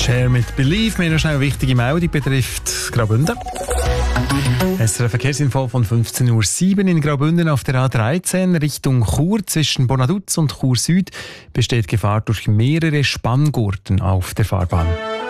Cher mit Believe. Mir noch schnell eine wichtige Meldung betrifft Graubünden. Es ist ein Verkehrsinfo von 15.07 Uhr in Graubünden auf der A13 Richtung Chur. Zwischen Bonaduz und Chur Süd besteht Gefahr durch mehrere Spanngurten auf der Fahrbahn.